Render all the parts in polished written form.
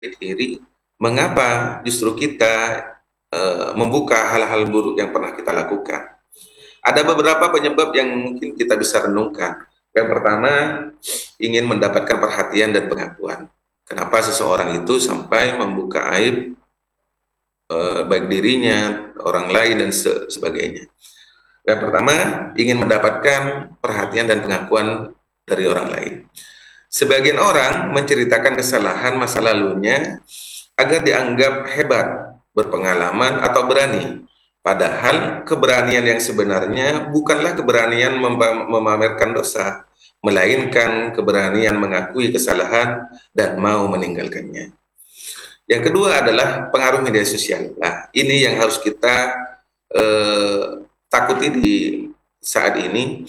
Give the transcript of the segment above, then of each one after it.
diri, mengapa justru kita membuka hal-hal buruk yang pernah kita lakukan. Ada beberapa penyebab yang mungkin kita bisa renungkan. Yang pertama, ingin mendapatkan perhatian dan pengakuan. Kenapa seseorang itu sampai membuka aib baik dirinya, orang lain, dan sebagainya. Yang pertama, ingin mendapatkan perhatian dan pengakuan dari orang lain. Sebagian orang menceritakan kesalahan masa lalunya agar dianggap hebat, berpengalaman, atau berani. Padahal keberanian yang sebenarnya bukanlah keberanian memamerkan dosa, melainkan keberanian mengakui kesalahan dan mau meninggalkannya. Yang kedua adalah pengaruh media sosial. Nah, ini yang harus kita takuti di saat ini.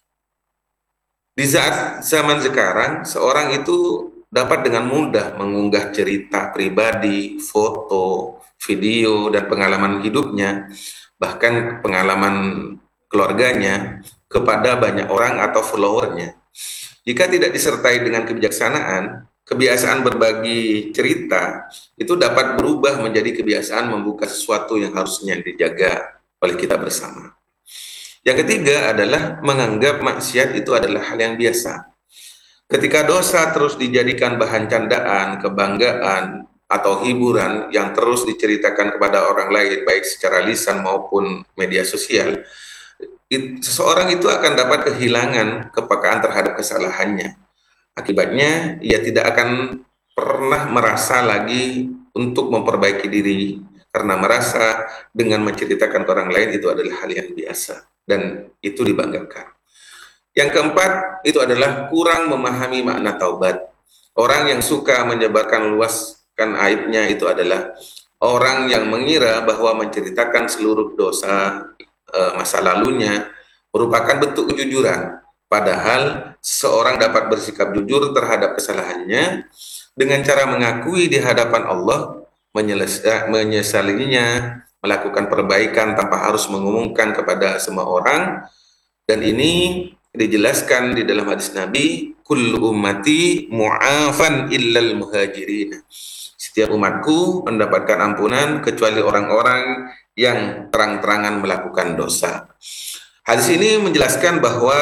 Di saat zaman sekarang, seorang itu dapat dengan mudah mengunggah cerita pribadi, foto, video, dan pengalaman hidupnya, bahkan pengalaman keluarganya, kepada banyak orang atau followernya. Jika tidak disertai dengan kebijaksanaan, kebiasaan berbagi cerita itu dapat berubah menjadi kebiasaan membuka sesuatu yang harusnya dijaga oleh kita bersama. Yang ketiga adalah menganggap maksiat itu adalah hal yang biasa. Ketika dosa terus dijadikan bahan candaan, kebanggaan, atau hiburan yang terus diceritakan kepada orang lain, baik secara lisan maupun media sosial, seseorang itu akan dapat kehilangan kepekaan terhadap kesalahannya. Akibatnya, ia tidak akan pernah merasa lagi untuk memperbaiki diri, karena merasa dengan menceritakan ke orang lain itu adalah hal yang biasa, dan itu dibanggakan. Yang keempat, itu adalah kurang memahami makna taubat. Orang yang suka menyebarkan luaskan aibnya itu adalah orang yang mengira bahwa menceritakan seluruh dosa masa lalunya merupakan bentuk kejujuran. Padahal seorang dapat bersikap jujur terhadap kesalahannya dengan cara mengakui di hadapan Allah, menyesalinya, melakukan perbaikan tanpa harus mengumumkan kepada semua orang. Dan ini dijelaskan di dalam hadis Nabi, kullu ummati mu'afan illal muhajirin. Setiap umatku mendapatkan ampunan kecuali orang-orang yang terang-terangan melakukan dosa. Hadis ini menjelaskan bahwa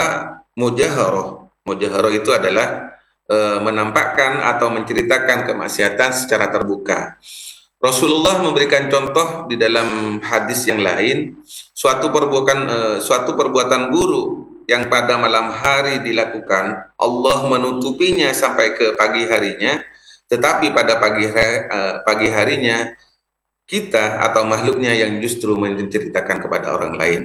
mujaharoh itu adalah menampakkan atau menceritakan kemaksiatan secara terbuka. Rasulullah memberikan contoh di dalam hadis yang lain, suatu perbuatan buruk yang pada malam hari dilakukan, Allah menutupinya sampai ke pagi harinya, tetapi pada pagi harinya kita atau makhluknya yang justru menceritakan kepada orang lain.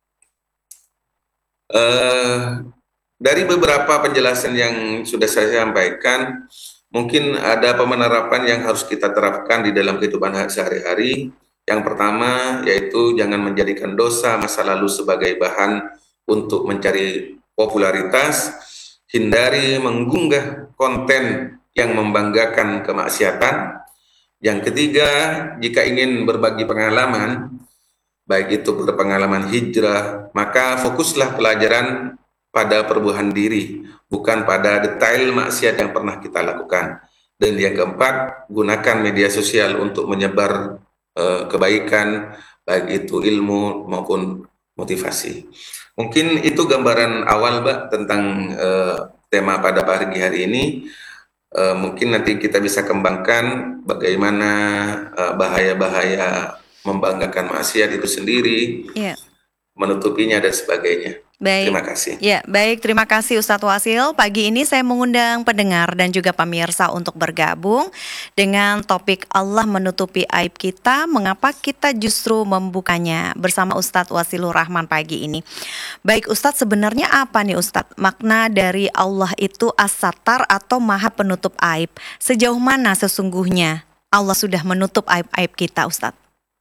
Dari beberapa penjelasan yang sudah saya sampaikan, mungkin ada penerapan yang harus kita terapkan di dalam kehidupan sehari-hari. Yang pertama yaitu jangan menjadikan dosa masa lalu sebagai bahan untuk mencari popularitas, hindari mengunggah konten yang membanggakan kemaksiatan. Yang ketiga, jika ingin berbagi pengalaman, baik itu berpengalaman hijrah, maka fokuslah pelajaran pada perubahan diri, bukan pada detail maksiat yang pernah kita lakukan. Dan yang keempat, gunakan media sosial untuk menyebar kebaikan, baik itu ilmu maupun motivasi. Mungkin itu gambaran awal, Mbak, tentang tema pada pagi hari ini. Mungkin nanti kita bisa kembangkan bagaimana bahaya-bahaya membanggakan maksiat itu sendiri, menutupinya dan sebagainya. Baik. Terima kasih. Ya, baik. Terima kasih Ustadz Wasil. Pagi ini saya mengundang pendengar dan juga pemirsa untuk bergabung dengan topik Allah menutupi aib kita, mengapa kita justru membukanya, bersama Ustadz Wasilur Rahman pagi ini. Baik Ustadz, sebenarnya apa nih Ustadz makna dari Allah itu as-sattar atau maha penutup aib? Sejauh mana sesungguhnya Allah sudah menutup aib-aib kita, Ustadz?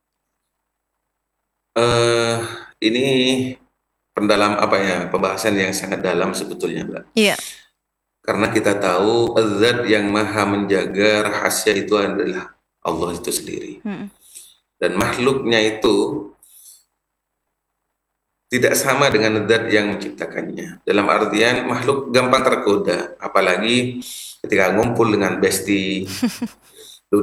Ini pembahasan yang sangat dalam sebetulnya, Mbak. Iya. Karena kita tahu zat yang maha menjaga rahasia itu adalah Allah itu sendiri. Dan makhluknya itu tidak sama dengan zat yang menciptakannya. Dalam artian makhluk gampang tergoda, apalagi ketika ngumpul dengan besti,